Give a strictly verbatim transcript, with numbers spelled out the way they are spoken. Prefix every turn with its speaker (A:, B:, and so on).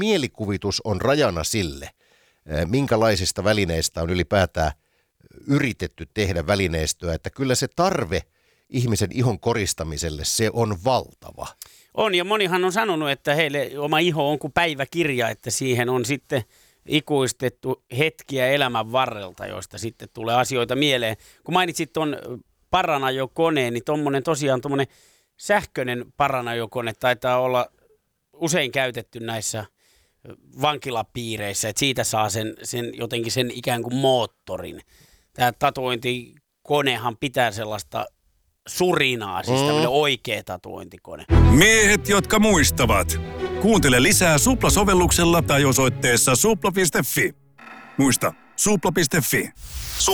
A: mielikuvitus on rajana sille, minkälaisista välineistä on ylipäätään yritetty tehdä välineistöä, että kyllä se tarve ihmisen ihon koristamiselle, se on valtava.
B: On, ja monihan on sanonut, että heille oma iho on kuin päiväkirja, että siihen on sitten ikuistettu hetkiä elämän varrelta, joista sitten tulee asioita mieleen. Kun mainitsit tuon paranajokoneen, niin tommonen, tosiaan tuommoinen sähköinen paranajokone taitaa olla usein käytetty näissä vankilapiireissä, että siitä saa sen, sen jotenkin sen ikään kuin moottorin. Tämä tatuointikonehan pitää sellaista surinaa, siis tämmöinen oikea tatuointikone.
C: Miehet, jotka muistavat. Kuuntele lisää Supla-sovelluksella tai osoitteessa supla piste fi. Muista, supla piste fi.